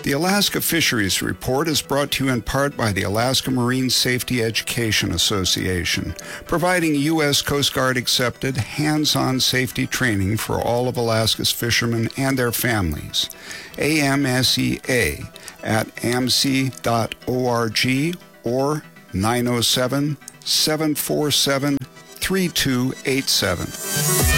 The Alaska Fisheries Report is brought to you in part by the Alaska Marine Safety Education Association, providing U.S. Coast Guard accepted hands-on safety training for all of Alaska's fishermen and their families. AMSEA at amc.org or 907-747-3287.